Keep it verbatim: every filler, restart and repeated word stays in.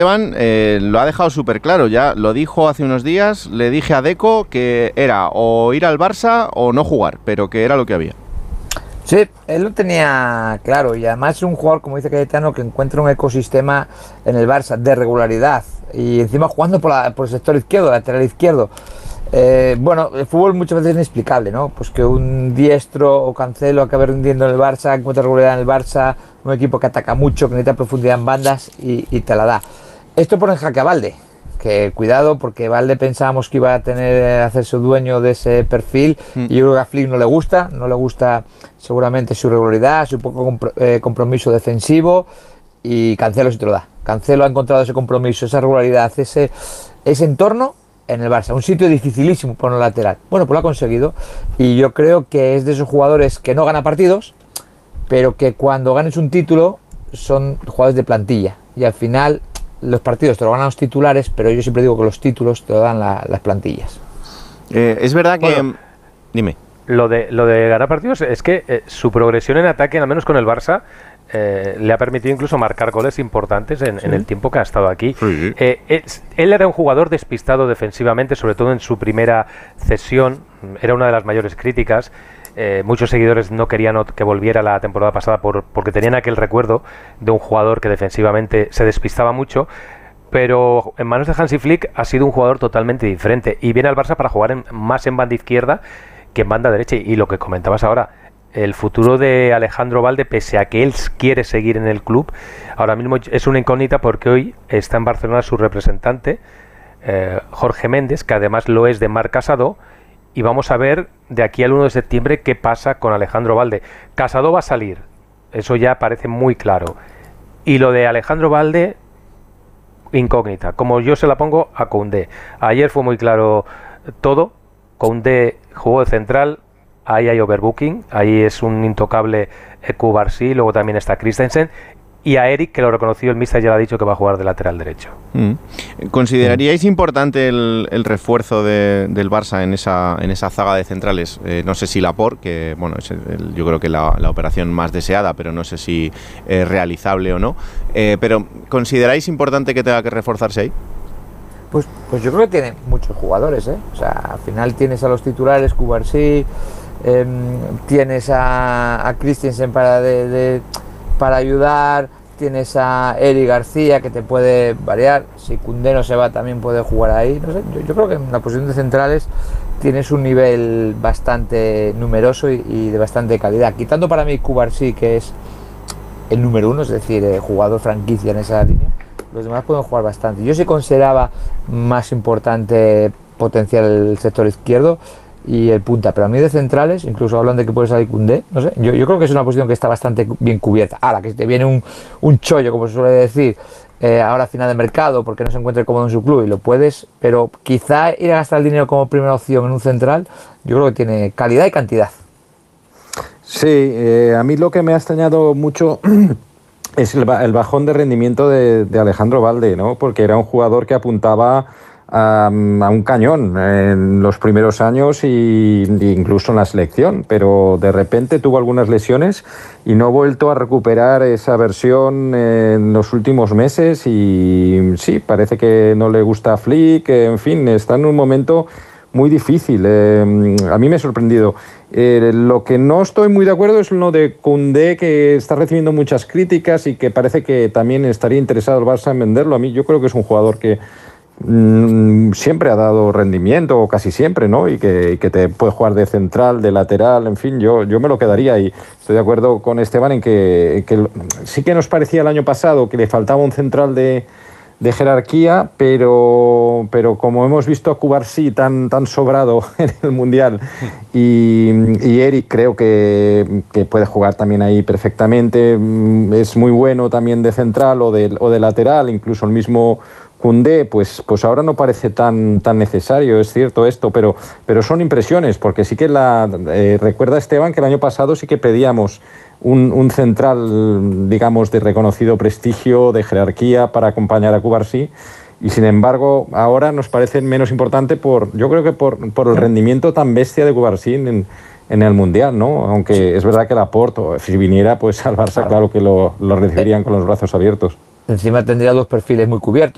Esteban eh, lo ha dejado súper claro, ya lo dijo hace unos días, le dije a Deco que era o ir al Barça o no jugar, pero que era lo que había. Sí, él lo tenía claro y además es un jugador, como dice Cayetano, que encuentra un ecosistema en el Barça de regularidad y encima jugando por, la, por el sector izquierdo, lateral izquierdo. Eh, bueno, el fútbol muchas veces es inexplicable, ¿no? Pues que un diestro o Cancelo acabe rindiendo en el Barça, encuentra regularidad en el Barça, un equipo que ataca mucho, que necesita profundidad en bandas y, y te la da. Esto pone en jaque a Balde, que cuidado porque Balde pensábamos que iba a tener hacerse dueño de ese perfil mm. y yo creo que a Flick no le gusta, no le gusta seguramente su regularidad, su poco compro, eh, compromiso defensivo y Cancelo sí te lo da. Cancelo ha encontrado ese compromiso, esa regularidad, ese, ese entorno en el Barça, un sitio dificilísimo por un lateral. Bueno, pues lo ha conseguido y yo creo que es de esos jugadores que no gana partidos, pero que cuando ganes un título son jugadores de plantilla y al final los partidos te lo ganan los titulares, pero yo siempre digo que los títulos te lo dan la, las plantillas. Eh, es verdad que... Bueno, dime. Lo de, lo de ganar partidos es que eh, su progresión en ataque, al menos con el Barça, eh, le ha permitido incluso marcar goles importantes en, ¿sí? en el tiempo que ha estado aquí. Sí. Eh, es, él era un jugador despistado defensivamente, sobre todo en su primera cesión, era una de las mayores críticas. Eh, muchos seguidores no querían que volviera la temporada pasada por, porque tenían aquel recuerdo de un jugador que defensivamente se despistaba mucho, pero en manos de Hansi Flick ha sido un jugador totalmente diferente y viene al Barça para jugar en, más en banda izquierda que en banda derecha. Y lo que comentabas ahora, el futuro de Alejandro Balde, pese a que él quiere seguir en el club, ahora mismo es una incógnita porque hoy está en Barcelona su representante, eh, Jorge Méndez, que además lo es de Marc Casado. Y vamos a ver de aquí al uno de septiembre qué pasa con Alejandro Balde. Casado va a salir, eso ya parece muy claro. Y lo de Alejandro Balde, incógnita. Como yo se la pongo a Koundé. Ayer fue muy claro todo. Koundé jugó de central, ahí hay overbooking, ahí es un intocable Cubarsí, luego también está Christensen. Y a Eric, que lo reconoció el míster, ya le ha dicho que va a jugar de lateral derecho. Mm. ¿Consideraríais mm. importante el, el refuerzo de, del Barça en esa, en esa zaga de centrales? Eh, no sé si Laporte, que bueno, es el, yo creo que la, la operación más deseada, pero no sé si es realizable o no. Eh, pero ¿consideráis importante que tenga que reforzarse ahí? Pues, pues yo creo que tiene muchos jugadores, ¿eh? O sea, al final tienes a los titulares, Cubarsí, eh, tienes a, a Christensen para de, de para ayudar, tienes a Eric García que te puede variar, si Koundé no se va también puede jugar ahí, no sé, yo, yo creo que en la posición de centrales tienes un nivel bastante numeroso y, y de bastante calidad, quitando para mí Cubarsí, que es el número uno, es decir, eh, jugador franquicia en esa línea, los demás pueden jugar bastante. Yo sí consideraba más importante potenciar el sector izquierdo y el punta, pero a mí de centrales, incluso hablan de que puede salir Koundé, no sé, yo, yo creo que es una posición que está bastante bien cubierta. Ahora, que te viene un, un chollo, como se suele decir, eh, ahora a final de mercado, porque no se encuentre cómodo en su club y lo puedes, pero quizá ir a gastar el dinero como primera opción en un central, yo creo que tiene calidad y cantidad. Sí, eh, a mí lo que me ha extrañado mucho es el, el bajón de rendimiento de, de Alejandro Balde, ¿no? Porque era un jugador que apuntaba a, a un cañón en los primeros años y, y incluso en la selección, pero de repente tuvo algunas lesiones y no ha vuelto a recuperar esa versión en los últimos meses y sí, parece que no le gusta a Flick, en fin, está en un momento muy difícil. Eh, a mí me ha sorprendido. Eh, lo que no estoy muy de acuerdo es lo de Koundé, que está recibiendo muchas críticas y que parece que también estaría interesado el Barça en venderlo. A mí yo creo que es un jugador que mmm, siempre ha dado rendimiento, o casi siempre, ¿no? Y que, y que te puede jugar de central, de lateral, en fin, yo, yo me lo quedaría y estoy de acuerdo con Esteban en que, que sí que nos parecía el año pasado que le faltaba un central de de jerarquía, pero, pero como hemos visto a Cubarsí tan, tan sobrado en el Mundial y, y Eric creo que, que puede jugar también ahí perfectamente, es muy bueno también de central o de, o de lateral, incluso el mismo Koundé, pues, pues ahora no parece tan, tan necesario, es cierto esto, pero, pero son impresiones, porque sí que la eh, recuerda Esteban que el año pasado sí que pedíamos Un, un central, digamos, de reconocido prestigio, de jerarquía para acompañar a Cubarsí y sin embargo ahora nos parece menos importante por, yo creo que por, por el rendimiento tan bestia de Cubarsí en, en el Mundial, ¿no? Aunque sí. Es verdad que Laporte, si viniera pues al Barça, claro, claro que lo, lo recibirían con los brazos abiertos. Encima tendría dos perfiles muy cubiertos.